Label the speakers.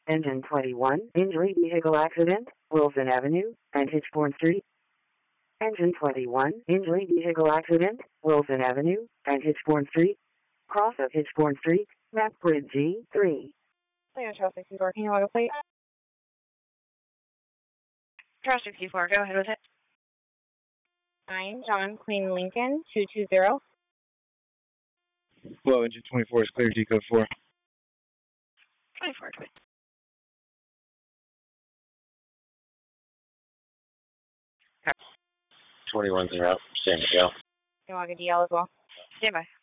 Speaker 1: Engine 21, injury vehicle accident, Wilson Avenue and Hitchborn Street. Engine 21, injury vehicle accident, Wilson Avenue and Hitchborn Street. Cross of Hitchborn Street, map grid G3.
Speaker 2: Charles 64, can you log a plate? Charles 64, go ahead with it. 9, John Queen Lincoln, 220.
Speaker 3: Hello, engine 24 is clear, decode 4.
Speaker 2: 24,
Speaker 4: 21's out. Stand by, go.
Speaker 2: Can you log a DL as well? Stand by.